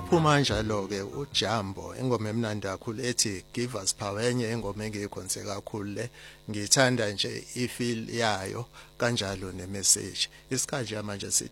uphuma njalo ke uJambo ingoma emnandi kakhulu ethi Give Us Power, enye ingoma engiyikhonze kakhulu le, ngithanda nje ifeel yayo kanjalo nemessage. Isikhathi manje